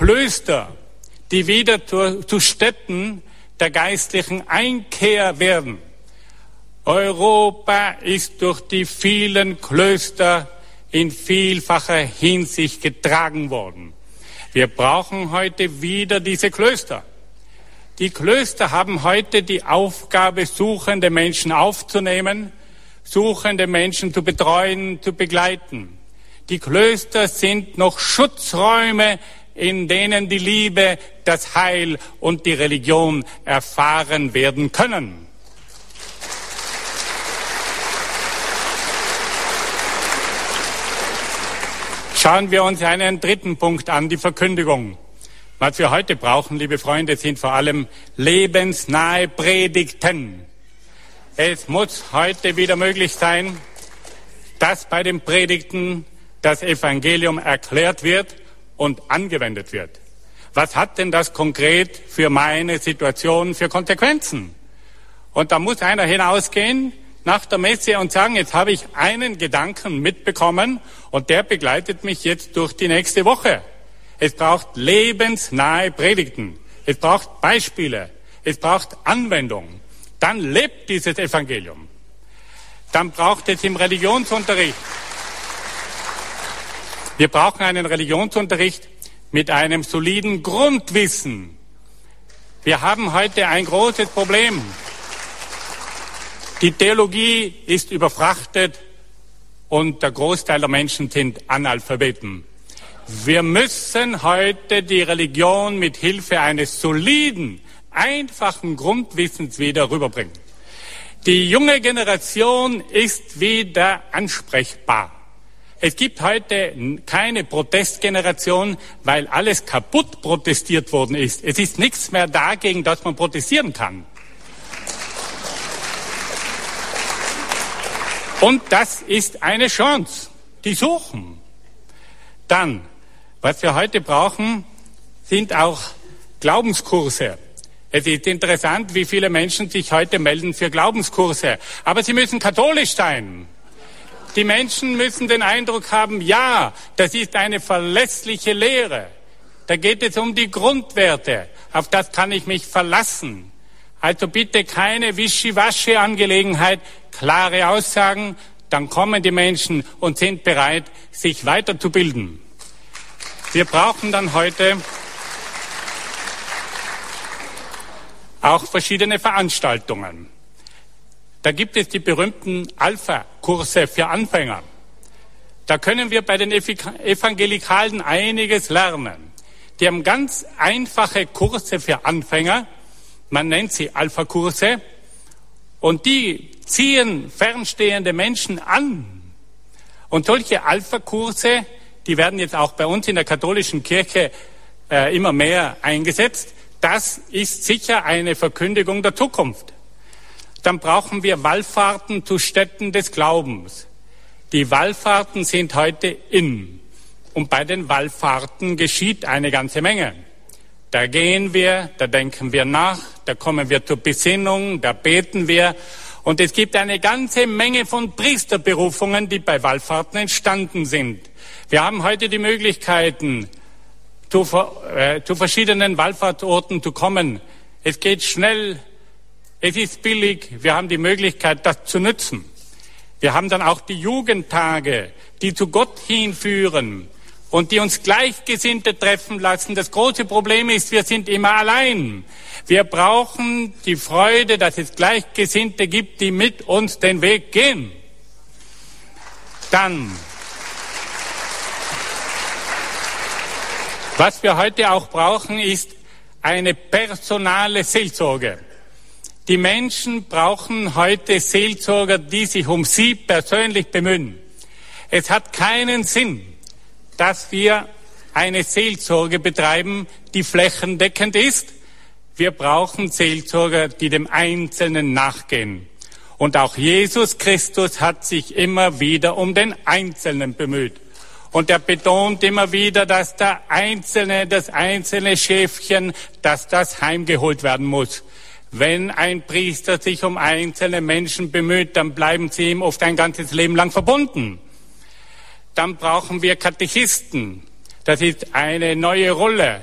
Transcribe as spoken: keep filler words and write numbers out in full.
Klöster, die wieder zu, zu Stätten der geistlichen Einkehr werden. Europa ist durch die vielen Klöster in vielfacher Hinsicht getragen worden. Wir brauchen heute wieder diese Klöster. Die Klöster haben heute die Aufgabe, suchende Menschen aufzunehmen, suchende Menschen zu betreuen, zu begleiten. Die Klöster sind noch Schutzräume, in denen die Liebe, das Heil und die Religion erfahren werden können. Schauen wir uns einen dritten Punkt an, die Verkündigung. Was wir heute brauchen, liebe Freunde, sind vor allem lebensnahe Predigten. Es muss heute wieder möglich sein, dass bei den Predigten das Evangelium erklärt wird und angewendet wird. Was hat denn das konkret für meine Situation für Konsequenzen? Und da muss einer hinausgehen nach der Messe und sagen, jetzt habe ich einen Gedanken mitbekommen und der begleitet mich jetzt durch die nächste Woche. Es braucht lebensnahe Predigten. Es braucht Beispiele. Es braucht Anwendung. Dann lebt dieses Evangelium. Dann braucht es im Religionsunterricht. Wir brauchen einen Religionsunterricht mit einem soliden Grundwissen. Wir haben heute ein großes Problem. Die Theologie ist überfrachtet und der Großteil der Menschen sind Analphabeten. Wir müssen heute die Religion mit Hilfe eines soliden, einfachen Grundwissens wieder rüberbringen. Die junge Generation ist wieder ansprechbar. Es gibt heute keine Protestgeneration, weil alles kaputt protestiert worden ist. Es ist nichts mehr da, gegen das man protestieren kann. Und das ist eine Chance. Die suchen. Dann, was wir heute brauchen, sind auch Glaubenskurse. Es ist interessant, wie viele Menschen sich heute melden für Glaubenskurse. Aber sie müssen katholisch sein. Die Menschen müssen den Eindruck haben, ja, das ist eine verlässliche Lehre. Da geht es um die Grundwerte. Auf das kann ich mich verlassen. Also bitte keine Wischiwaschi-Angelegenheit, klare Aussagen, dann kommen die Menschen und sind bereit, sich weiterzubilden. Wir brauchen dann heute auch verschiedene Veranstaltungen. Da gibt es die berühmten Alpha-Kurse für Anfänger. Da können wir bei den Evangelikalen einiges lernen. Die haben ganz einfache Kurse für Anfänger. Man nennt sie Alpha-Kurse. Und die ziehen fernstehende Menschen an. Und solche Alpha-Kurse, die werden jetzt auch bei uns in der katholischen Kirche äh, immer mehr eingesetzt. Das ist sicher eine Verkündigung der Zukunft. Dann brauchen wir Wallfahrten zu Stätten des Glaubens. Die Wallfahrten sind heute in. Und bei den Wallfahrten geschieht eine ganze Menge. Da gehen wir, da denken wir nach, da kommen wir zur Besinnung, da beten wir. Und es gibt eine ganze Menge von Priesterberufungen, die bei Wallfahrten entstanden sind. Wir haben heute die Möglichkeiten, zu, äh, zu verschiedenen Wallfahrtsorten zu kommen. Es geht schnell. Es ist billig, wir haben die Möglichkeit, das zu nutzen. Wir haben dann auch die Jugendtage, die zu Gott hinführen und die uns Gleichgesinnte treffen lassen. Das große Problem ist, wir sind immer allein. Wir brauchen die Freude, dass es Gleichgesinnte gibt, die mit uns den Weg gehen. Dann, was wir heute auch brauchen, ist eine personale Seelsorge. Die Menschen brauchen heute Seelsorger, die sich um sie persönlich bemühen. Es hat keinen Sinn, dass wir eine Seelsorge betreiben, die flächendeckend ist. Wir brauchen Seelsorger, die dem Einzelnen nachgehen. Und auch Jesus Christus hat sich immer wieder um den Einzelnen bemüht. Und er betont immer wieder, dass der Einzelne, das einzelne Schäfchen, dass das heimgeholt werden muss. Wenn ein Priester sich um einzelne Menschen bemüht, dann bleiben sie ihm oft ein ganzes Leben lang verbunden. Dann brauchen wir Katechisten. Das ist eine neue Rolle,